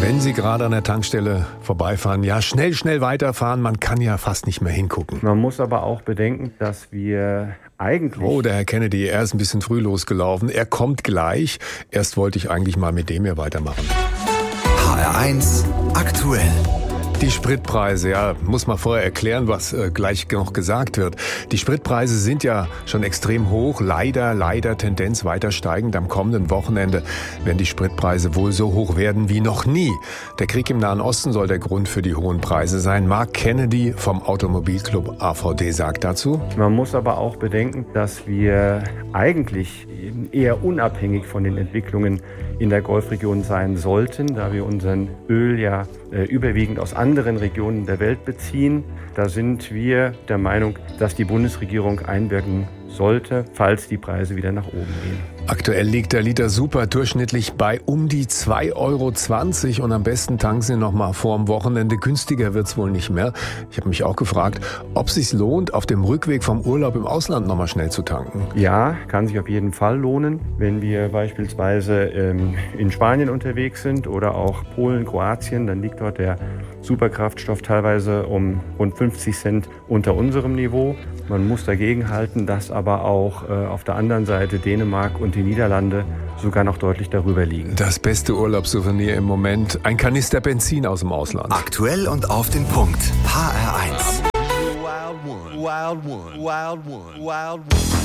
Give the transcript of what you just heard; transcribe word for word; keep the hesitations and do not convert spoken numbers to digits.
Wenn Sie gerade an der Tankstelle vorbeifahren, ja, schnell, schnell weiterfahren, man kann ja fast nicht mehr hingucken. Man muss aber auch bedenken, dass wir eigentlich... Oh, der Herr Kennedy, er ist ein bisschen früh losgelaufen. Er kommt gleich. Erst wollte ich eigentlich mal mit dem hier weitermachen. H R eins aktuell. Die Spritpreise, ja, muss man vorher erklären, was äh, gleich noch gesagt wird. Die Spritpreise sind ja schon extrem hoch, leider, leider Tendenz weiter steigend. Am kommenden Wochenende werden die Spritpreise wohl so hoch werden wie noch nie. Der Krieg im Nahen Osten soll der Grund für die hohen Preise sein. Mark Kennedy vom Automobilclub A V D sagt dazu: Man muss aber auch bedenken, dass wir eigentlich eher unabhängig von den Entwicklungen in der Golfregion sein sollten, da wir unseren Öl ja äh, überwiegend aus anderen Regionen der Welt beziehen. Da sind wir der Meinung, dass die Bundesregierung einwirken sollte, falls die Preise wieder nach oben gehen. Aktuell liegt der Liter Super durchschnittlich bei um die zwei Euro zwanzig und am besten tanken Sie noch mal vor dem Wochenende. Günstiger wird's wohl nicht mehr. Ich habe mich auch gefragt, ob es sich lohnt, auf dem Rückweg vom Urlaub im Ausland noch mal schnell zu tanken. Ja, kann sich auf jeden Fall lohnen. Wenn wir beispielsweise ähm, in Spanien unterwegs sind oder auch Polen, Kroatien, dann liegt dort der Superkraftstoff teilweise um rund fünfzig Cent unter unserem Niveau. Man muss dagegen halten, dass aber auch äh, auf der anderen Seite Dänemark und die Niederlande sogar noch deutlich darüber liegen. Das beste Urlaubssouvenir im Moment, ein Kanister Benzin aus dem Ausland. Aktuell und auf den Punkt. H R eins. Wild one, wild one, wild one, wild one.